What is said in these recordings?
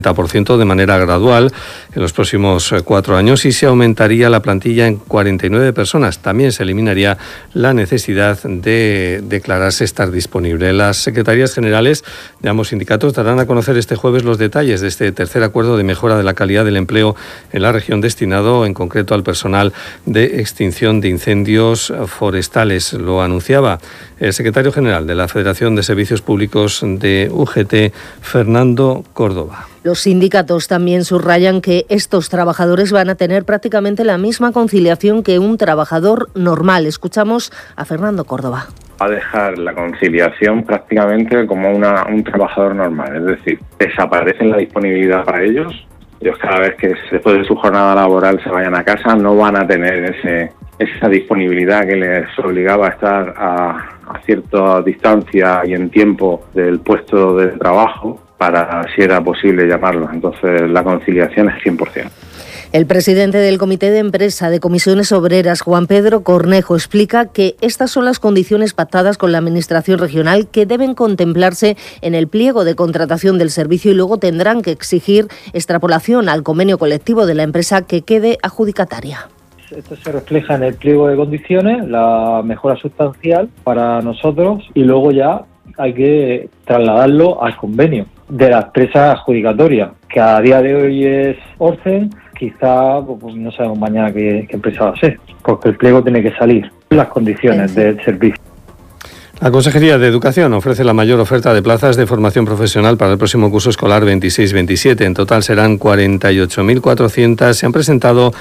30% de manera gradual en los próximos 4 años y se aumentaría la plantilla en 49 personas. También se eliminaría la necesidad de declararse estar disponible. Las secretarías generales de ambos sindicatos darán a conocer este jueves los detalles de este tercer acuerdo de mejora de la calidad del empleo en la región, destinado en concreto al personal de extinción de incendios forestales. Lo anunciaba el secretario general de la Federación de Servicios Públicos de UGT, Fernando Córdoba. Los sindicatos también subrayan que estos trabajadores van a tener prácticamente la misma conciliación que un trabajador normal. Escuchamos a Fernando Córdoba. Va a dejar la conciliación prácticamente como un trabajador normal, es decir, desaparece la disponibilidad para ellos. Ellos cada vez que después de su jornada laboral se vayan a casa no van a tener esa disponibilidad que les obligaba a estar a cierta distancia y en tiempo del puesto de trabajo para, si era posible, llamarlo. Entonces la conciliación es 100%. El presidente del Comité de Empresa de Comisiones Obreras, Juan Pedro Cornejo, explica que estas son las condiciones pactadas con la Administración regional que deben contemplarse en el pliego de contratación del servicio y luego tendrán que exigir extrapolación al convenio colectivo de la empresa que quede adjudicataria. Esto se refleja en el pliego de condiciones, la mejora sustancial para nosotros y luego ya hay que trasladarlo al convenio de la empresa adjudicatoria, que a día de hoy es Orcen. Quizá pues, no sabemos mañana qué empresa va a ser, porque el pliego tiene que salir, las condiciones del servicio. La Consejería de Educación ofrece la mayor oferta de plazas de formación profesional para el próximo curso escolar 26-27. En total serán 48.400. Se han presentado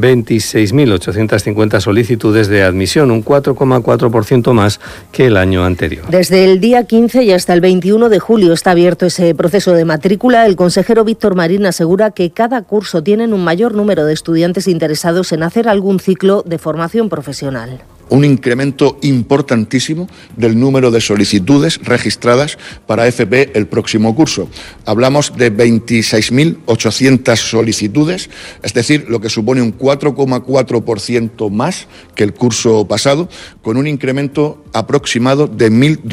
26.850 solicitudes de admisión, un 4,4% más que el año anterior. Desde el día 15 y hasta el 21 de julio está abierto ese proceso de matrícula. El consejero Víctor Marín asegura que cada curso tienen un mayor número de estudiantes interesados en hacer algún ciclo de formación profesional. Un incremento importantísimo del número de solicitudes registradas para FP el próximo curso. Hablamos de 26.800 solicitudes, es decir, lo que supone un 4,4% más que el curso pasado, con un incremento aproximado de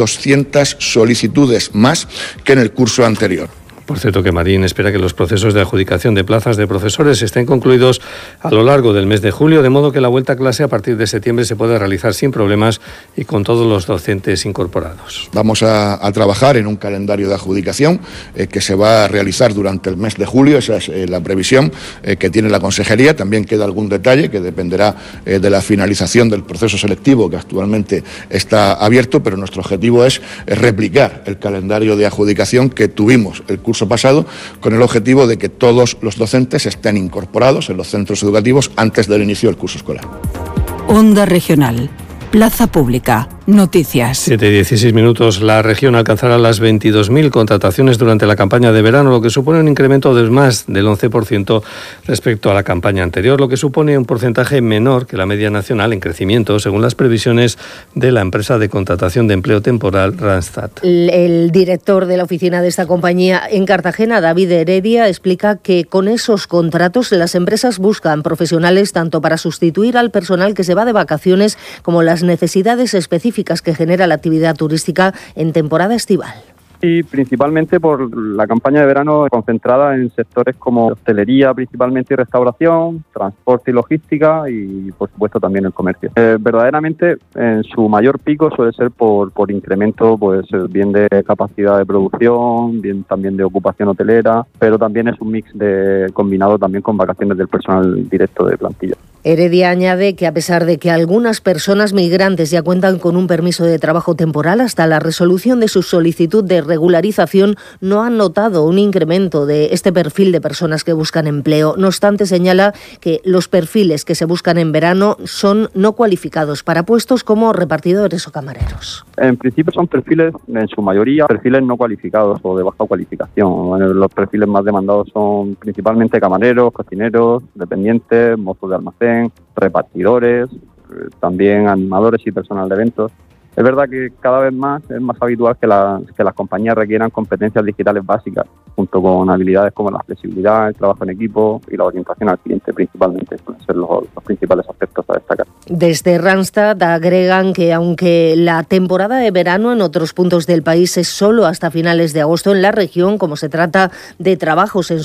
1.200 solicitudes más que en el curso anterior. Por cierto que Marín espera que los procesos de adjudicación de plazas de profesores estén concluidos a lo largo del mes de julio, de modo que la vuelta a clase a partir de septiembre se pueda realizar sin problemas y con todos los docentes incorporados. Vamos a trabajar en un calendario de adjudicación que se va a realizar durante el mes de julio, esa es la previsión que tiene la Consejería. También queda algún detalle que dependerá de la finalización del proceso selectivo que actualmente está abierto, pero nuestro objetivo es replicar el calendario de adjudicación que tuvimos el curso pasado, con el objetivo de que todos los docentes estén incorporados en los centros educativos antes del inicio del curso escolar. Onda Regional, Plaza Pública, noticias. 7:16. La región alcanzará las 22.000 contrataciones durante la campaña de verano, lo que supone un incremento de más del 11% respecto a la campaña anterior, lo que supone un porcentaje menor que la media nacional en crecimiento, según las previsiones de la empresa de contratación de empleo temporal Randstad. El director de la oficina de esta compañía en Cartagena, David Heredia, explica que con esos contratos las empresas buscan profesionales tanto para sustituir al personal que se va de vacaciones como las necesidades específicas que genera la actividad turística en temporada estival. Y principalmente por la campaña de verano concentrada en sectores como hostelería principalmente y restauración, transporte y logística y por supuesto también el comercio. Verdaderamente en su mayor pico suele ser por incremento pues bien de capacidad de producción, bien también de ocupación hotelera, pero también es un mix de combinado también con vacaciones del personal directo de plantilla. Heredia añade que a pesar de que algunas personas migrantes ya cuentan con un permiso de trabajo temporal, hasta la resolución de su solicitud de regularización no han notado un incremento de este perfil de personas que buscan empleo. No obstante, señala que los perfiles que se buscan en verano son no cualificados para puestos como repartidores o camareros. En principio son perfiles, en su mayoría, perfiles no cualificados o de baja cualificación. Los perfiles más demandados son principalmente camareros, cocineros, dependientes, mozos de almacén, repartidores, también animadores y personal de eventos. Es verdad que cada vez más es más habitual que las compañías requieran competencias digitales básicas, junto con habilidades como la flexibilidad, el trabajo en equipo y la orientación al cliente principalmente, suelen ser los principales aspectos a destacar. Desde Randstad agregan que aunque la temporada de verano en otros puntos del país es solo hasta finales de agosto, en la región, como se trata de trabajos en